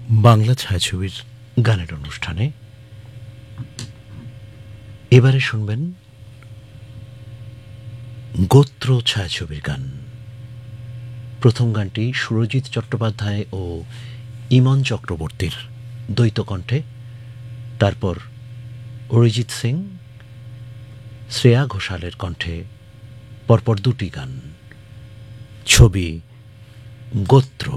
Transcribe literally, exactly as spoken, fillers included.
বাংলা ছায়াছবির গানের অনুষ্ঠানে এবারে শুনবেন গোত্র ছায়াছবির গান। প্রথম গানটি সুরজিৎ চট্টোপাধ্যায় ও ইমন চক্রবর্তীর দ্বৈত কণ্ঠে, তারপর অরিজিৎ সিং, শ্রেয়া ঘোষালের কণ্ঠে পরপর দুটি গান। ছবি গোত্র।